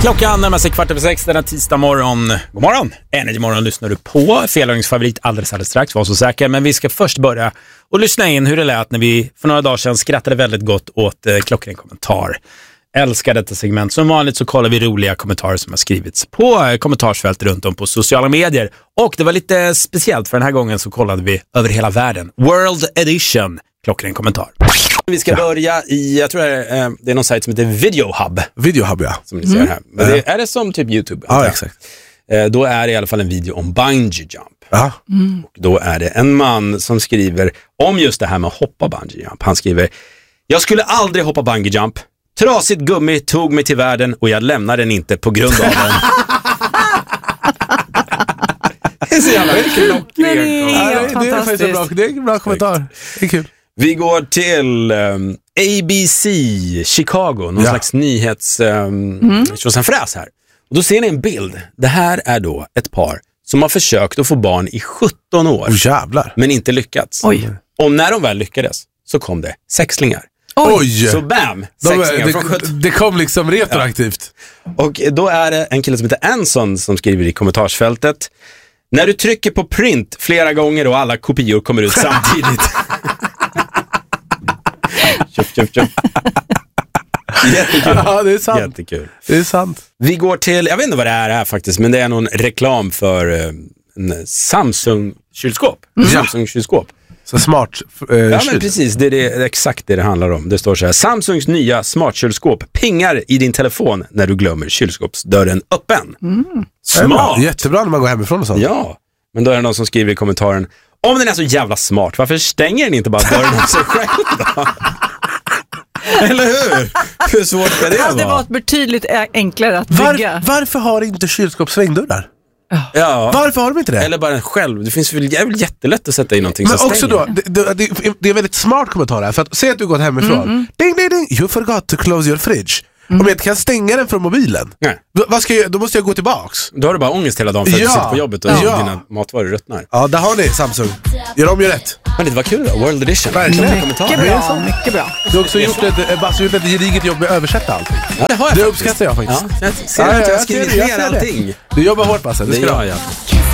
Klockan närmar sig 5:15 denna tisdag morgon. God morgon! Energy morgon lyssnar du på. Felhöringsfavorit alldeles strax, var så säker. Men vi ska först börja och lyssna in hur det lät när vi för några dagar sedan skrattade väldigt gott åt klockren kommentar. Älskar detta segment. Som vanligt så kollar vi roliga kommentarer som har skrivits på kommentarsfält runt om på sociala medier. Och det var lite speciellt för den här gången så kollade vi över hela världen. World Edition, klockren kommentar. Vi ska börja i, jag tror det är någon sajt som heter Videohub. Videohub, ja. Som ni ser här. Men det, är det som typ YouTube? Ja, exakt. Då är det i alla fall en video om bungee jump. Ja. Och då är det en man som skriver om just det här med att hoppa bungee jump. Han skriver: jag skulle aldrig hoppa bungee jump. Trasigt gummi tog mig till världen och jag lämnar den inte på grund av den. Det är så jävla klockrent. Det är faktiskt en bra kommentar. Det är kul. Vi går till ABC Chicago, någon slags nyhets fräs här. Och då ser ni en bild. Det här är då ett par som har försökt att få barn i 17 år. Jävlar. Men inte lyckats. Oj. Och när de väl lyckades så kom det sexlingar. Oj! Så bam! Det kom liksom retroaktivt. Och då är det en kille som heter Anson som skriver i kommentarsfältet: när du trycker på print flera gånger och alla kopior kommer ut samtidigt. Köp. Jättekul. Ja, det är sant. Jättekul. Det är sant. Vi går till, jag vet inte vad det är här faktiskt, men det är någon reklam för en Samsung-kylskåp. Samsung-kylskåp. Så smart. Ja, men precis. Det är exakt det handlar om. Det står så här: Samsungs nya smartkylskåp pingar i din telefon när du glömmer kylskåpsdörren öppen. Smart! Jättebra när man går hemifrån och sånt. Ja, men då är det någon som skriver i kommentaren: om den är så jävla smart, varför stänger den inte bara dörren av sig själv då? Eller hur? Hur svårt ska det vara? Det var betydligt enklare att bygga. Varför har inte kylskåp svängdörrar? Ja. Varför har de inte det? Eller bara en själv. Det finns väl jättelätt att sätta in någonting men som också stänger. då, det är väldigt smart kommentar här. För att säg att du gått hemifrån. Ding, ding, ding. You forgot to close your fridge. Om jag inte kan stänga den från mobilen. Nej. Vad ska jag, då måste jag gå tillbaks. Då har du bara ångest hela dagen för att du sitter på jobbet och dina matvaror ruttnar. Ja, där har ni Samsung. Gör om, gör rätt. Men det var kul då, World Edition. Mycket bra, mycket bra. Du har också gjort ett gediget jobb med att översätta allting. Ja, det har jag det uppskattar jag faktiskt. Ja, jag ser att jag har skrivit ner allting. Du jobbar hårt, Basse. Det gör jag.